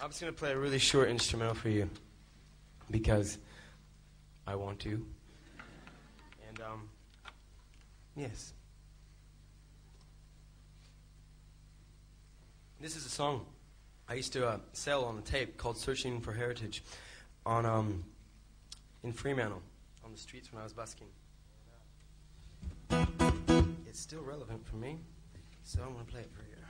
I'm just going to play a really short instrumental for you because I want to. And, yes. This is a song I used to sell on a tape called Searching for Heritage on in Fremantle on the streets when I was busking. It's still relevant for me, so I'm going to play it for you.